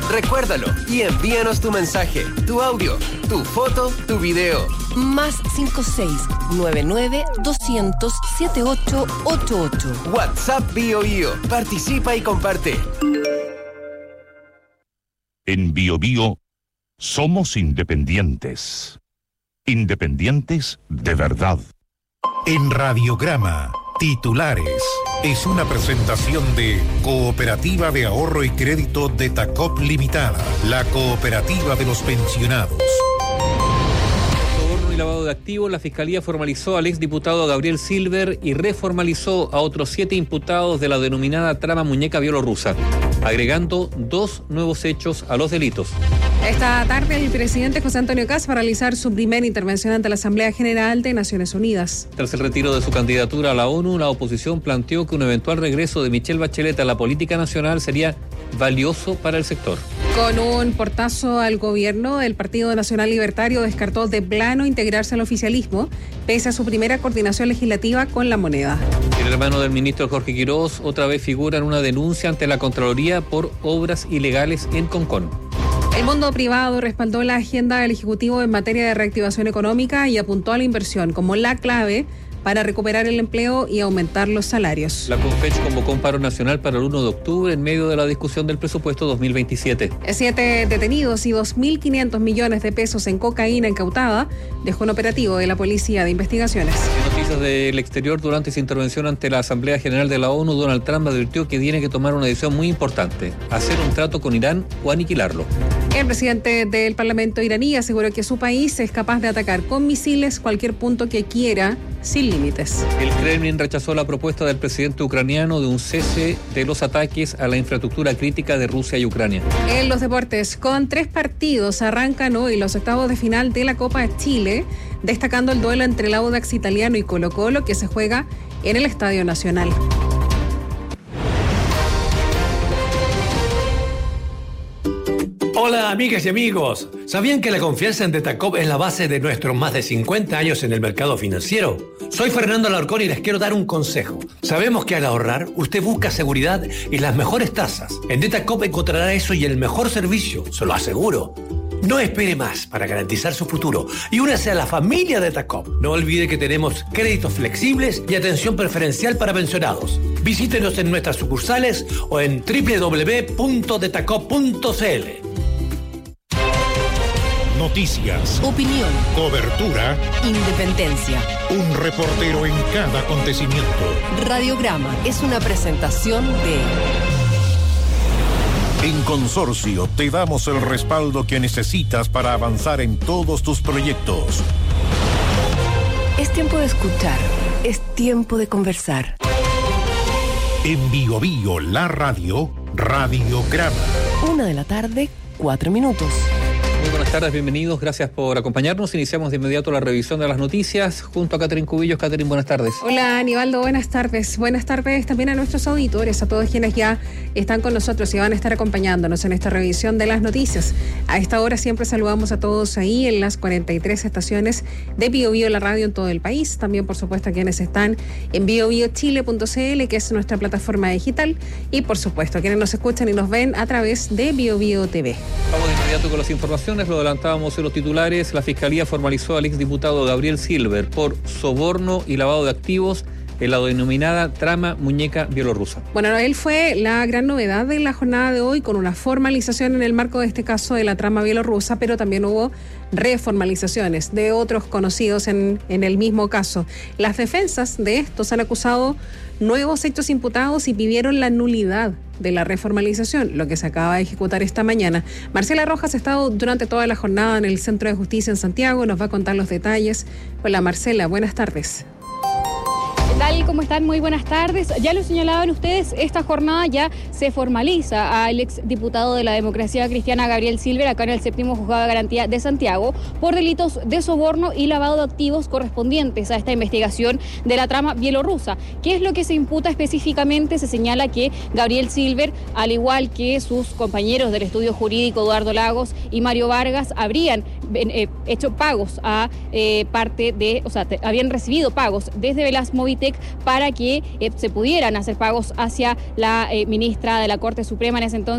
Recuérdalo y envíanos tu mensaje, tu audio, tu foto, tu video. Más 56-99-200-7888. WhatsApp BioBio. Participa y comparte. En BioBio somos independientes. Independientes de verdad. En Radiograma, titulares. Es una presentación de Cooperativa de Ahorro y Crédito de Tacop Limitada, la cooperativa de los pensionados. Soborno y lavado de activos, la Fiscalía formalizó al exdiputado Gabriel Silver y reformalizó a otros 7 imputados de la denominada trama muñeca bielorrusa, agregando 2 nuevos hechos a los delitos. Esta tarde el presidente José Antonio Kast va a realizar su primera intervención ante la Asamblea General de Naciones Unidas. Tras el retiro de su candidatura a la ONU, la oposición planteó que un eventual regreso de Michelle Bachelet a la política nacional sería valioso para el sector. Con un portazo al gobierno, el Partido Nacional Libertario descartó de plano integrarse al oficialismo, pese a su primera coordinación legislativa con la moneda. El hermano del ministro Jorge Quirós otra vez figura en una denuncia ante la Contraloría por obras ilegales en Concón. El mundo privado respaldó la agenda del Ejecutivo en materia de reactivación económica y apuntó a la inversión como la clave para recuperar el empleo y aumentar los salarios. La CONFECH convocó un paro nacional para el 1 de octubre en medio de la discusión del presupuesto 2027. 7 detenidos y 2.500 millones de pesos en cocaína incautada dejó un operativo de la Policía de Investigaciones. En noticias del exterior, durante su intervención ante la Asamblea General de la ONU, Donald Trump advirtió que tiene que tomar una decisión muy importante: hacer un trato con Irán o aniquilarlo. El presidente del Parlamento iraní aseguró que su país es capaz de atacar con misiles cualquier punto que quiera, sin límites. El Kremlin rechazó la propuesta del presidente ucraniano de un cese de los ataques a la infraestructura crítica de Rusia y Ucrania. En los deportes, con 3 partidos arrancan hoy los octavos de final de la Copa de Chile, destacando el duelo entre el Audax Italiano y Colo-Colo, que se juega en el Estadio Nacional. Hola amigas y amigos, ¿sabían que la confianza en Detacop es la base de nuestros más de 50 años en el mercado financiero? Soy Fernando Alarcón y les quiero dar un consejo. Sabemos que al ahorrar, usted busca seguridad y las mejores tasas. En Detacop encontrará eso y el mejor servicio, se lo aseguro. No espere más para garantizar su futuro y únase a la familia Detacop. No olvide que tenemos créditos flexibles y atención preferencial para pensionados. Visítenos en nuestras sucursales o en www.detacop.cl. Noticias, Opinión, cobertura, independencia. un reportero en cada acontecimiento. Radiograma es una presentación de... En Consorcio te damos el respaldo que necesitas para avanzar en todos tus proyectos. Es tiempo de escuchar, es tiempo de conversar. En BioBio, la radio, Radiograma. 1:00 p.m, 4 minutos. Muy buenas tardes, bienvenidos, gracias por acompañarnos. Iniciamos de inmediato la revisión de las noticias junto a Catherine Cubillos. Catherine, buenas tardes. Hola Aníbaldo, buenas tardes. Buenas tardes también a nuestros auditores, a todos quienes ya están con nosotros y van a estar acompañándonos en esta revisión de las noticias. A esta hora siempre saludamos a todos ahí en las 43 estaciones de BioBio, la radio en todo el país. También, por supuesto, a quienes están en biobiochile.cl, que es nuestra plataforma digital. Y, por supuesto, a quienes nos escuchan y nos ven a través de BioBio TV. Vamos de inmediato con las informaciones. Lo adelantábamos en los titulares. La Fiscalía formalizó al exdiputado Gabriel Silver por soborno y lavado de activos en la denominada trama muñeca bielorrusa. Bueno, él fue la gran novedad de la jornada de hoy, con una formalización en el marco de este caso de la trama bielorrusa, pero también hubo reformalizaciones de otros conocidos en el mismo caso. Las defensas de estos han acusado nuevos hechos imputados y pidieron la nulidad de la reformalización, lo que se acaba de ejecutar esta mañana. Marcela Rojas ha estado durante toda la jornada en el Centro de Justicia en Santiago, nos va a contar los detalles. Hola Marcela, buenas tardes. Tal, ¿cómo están? Muy buenas tardes. Ya lo señalaban ustedes, esta jornada ya se formaliza al exdiputado de la Democracia Cristiana Gabriel Silver acá en el 7º Juzgado de Garantía de Santiago por delitos de soborno y lavado de activos correspondientes a esta investigación de la trama bielorrusa. ¿Qué es lo que se imputa específicamente? Se señala que Gabriel Silver, al igual que sus compañeros del estudio jurídico Eduardo Lagos y Mario Vargas, habrían hecho pagos a habían recibido pagos desde Velas Movitec para que se pudieran hacer pagos hacia la ministra de la Corte Suprema en ese entonces,